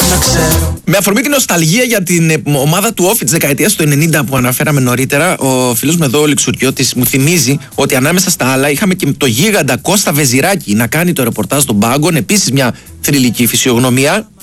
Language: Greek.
Με αφορμή την νοσταλγία για την ομάδα του Όφι της δεκαετίας του 90 που αναφέραμε νωρίτερα, ο φίλος μου εδώ, ο Λιξουριώτης, μου θυμίζει ότι ανάμεσα στα άλλα είχαμε και το γίγαντα Κώστα Βεζιράκη να κάνει το ρεπορτάζ των Πάγκων, επίσης μια θρυλική φυσιογνωμία.